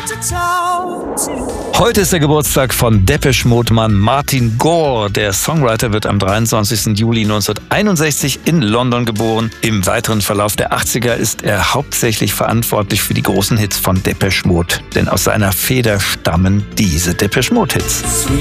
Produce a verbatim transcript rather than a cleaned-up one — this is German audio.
Heute ist der Geburtstag von Depeche Mode-Mann Martin Gore. Der Songwriter wird am dreiundzwanzigsten Juli neunzehnhunderteinundsechzig in London geboren. Im weiteren Verlauf der achtziger ist er hauptsächlich verantwortlich für die großen Hits von Depeche Mode. Denn aus seiner Feder stammen diese Depeche Mode-Hits.